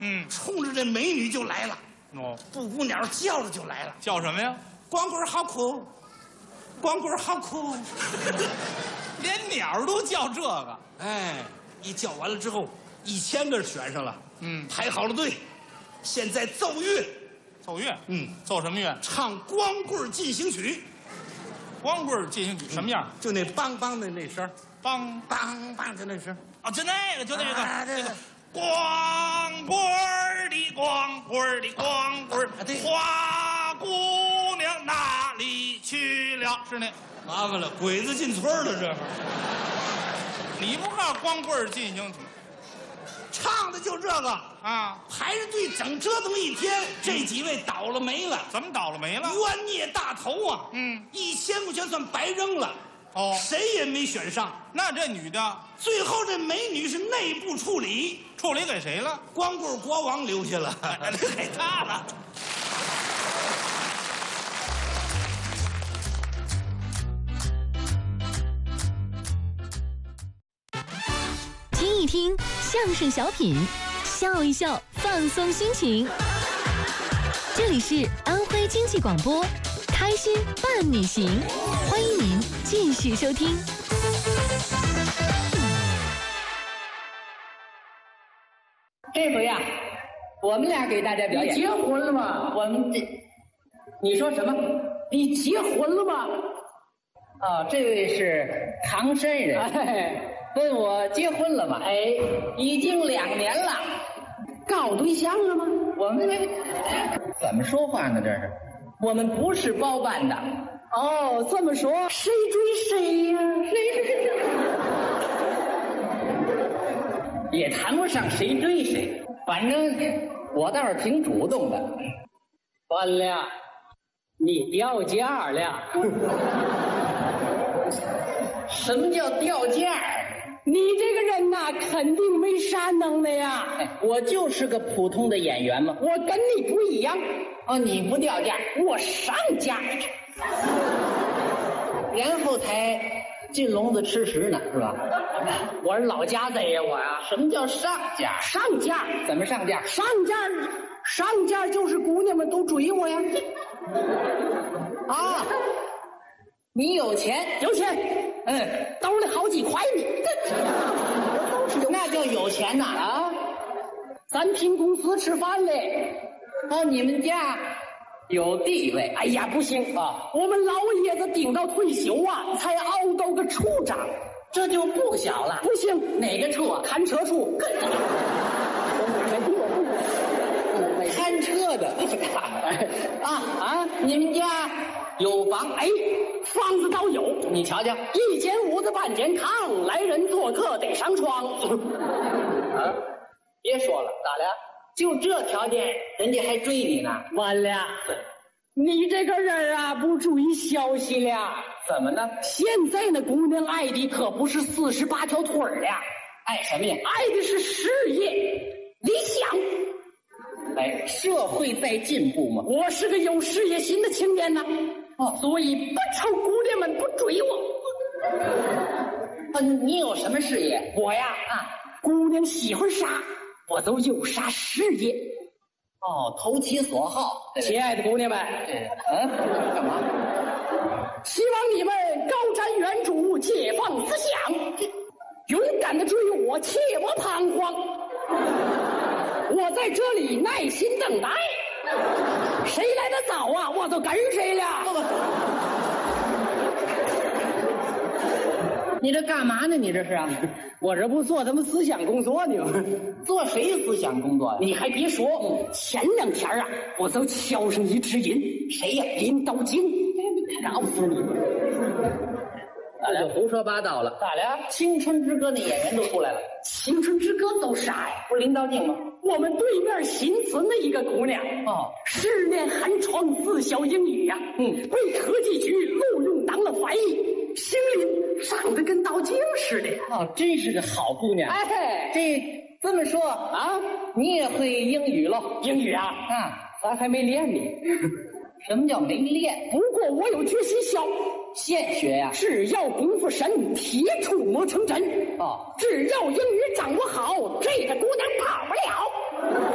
冲着这美女就来了。 哦， 布谷鸟叫着就来了， 叫什么呀？ 光棍好酷，光棍好酷。 连鸟都叫这个。 哎，一叫完了之后，1000个选上了。排好了队，现在奏乐。 奏乐。奏什么乐？ 唱《光棍进行曲》。 光棍进行曲什么样？ 就那梆梆的那声， 梆梆梆就那声。 啊，就那个，就那个， 这个。 光棍儿的光棍儿的光棍儿，花姑娘哪里去了？是那， 麻烦了，鬼子进村了，这是。 你不告诉光棍儿进行曲， 唱的就这个啊！ 排着队整折腾一天，这几位倒了霉了。 怎么倒了霉了？ 冤孽大头啊！1000块钱算白扔了。 哦， 谁也没选上。 那这女的， 最后这美女是内部处理， 处理给谁了？ 光棍国王留下了， 给他了。 听一听相声小品，笑一笑，放松心情。这里是安徽经济广播，开心伴你行，欢迎您继续收听。 这回呀，我们俩给大家表演。 你结婚了吗？ 我们这，你说什么？ 你结婚了吗？ 哦，这位是唐山人。 哎， 问我结婚了吗？ 哎， 已经2年了。 搞对象了吗？ 我们怎么说话呢？这是，我们不是包办的。 哦，这么说，谁追谁呀？ 也谈不上谁追谁，反正我倒是挺主动的。 完了，你掉价了。 什么叫掉价？ 你这个人呐，肯定没啥能耐呀。 哎，我就是个普通的演员嘛。 我跟你不一样。 哦，你不掉价， 我上价。 然后才进笼子吃食呢，是吧？ 我是老家贼呀，我呀。 什么叫上价？ 上价怎么上价？ 上价就是姑娘们都追我呀。 啊，你有钱？ 有钱，兜里好几块呢。 那叫有钱呐啊！咱凭公司吃饭嘞。 哦，你们家有地位？ 哎呀，不行啊！我们老爷子顶到退休啊，才熬到个处长， 这就不小了。 不行， 哪个处啊？ 看车处。 看车的啊！你们家有房？ 哎，房子倒有， 你瞧瞧， 一间屋子半间炕，来人做客得上床。 啊，别说了，咋的？就这条件，人家还追你呢？ 完了，你这个人啊，不注意消息了。 怎么呢？ 现在那姑娘爱的可不是48条腿儿呀， 爱什么呀？ 爱的是事业、理想。 哎，社会在进步嘛。 我是个有事业心的青年呐，所以不愁姑娘们不追我。 你有什么事业？ 我呀，姑娘喜欢啥，我都有啥事业。 哦，投其所好。 亲爱的姑娘们， 干嘛？ 希望你们高瞻远瞩，解放思想，勇敢的追我，切莫彷徨。我在这里耐心等待，谁来的早啊，我都跟谁了。 你这干嘛呢？你这是啊？ 我这不做他们思想工作呢吗？ 做谁思想工作呀？ 你还别说，前2天啊，我都敲上一只人。 谁呀？ 领导经，告诉你， 这就胡说八道了。 咋了？ 青春之歌那演员都出来了。 青春之歌都啥呀？ 不是林道静吗？ 我们对面新村的一个姑娘，10年寒窗4小英语呀，被科技局录用当了翻译，心灵长得跟道静似的。 真是个好姑娘。 哎， 这么说啊，你也会英语喽？ 英语啊，咱还没练呢。 什么叫没练？ 不过我有决心小， 现学呀。 只要功夫深，铁杵磨成针。只要英语掌握好，这个姑娘跑不了。